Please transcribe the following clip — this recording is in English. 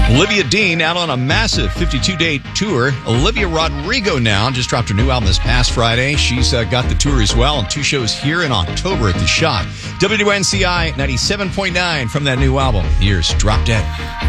Olivia Dean out on a massive 52-day tour. Olivia Rodrigo now just dropped her new album this past Friday. She's got the tour as well, and 2 shows here in October at the Shot. WNCI 97.9 from that new album. Here's Drop Dead.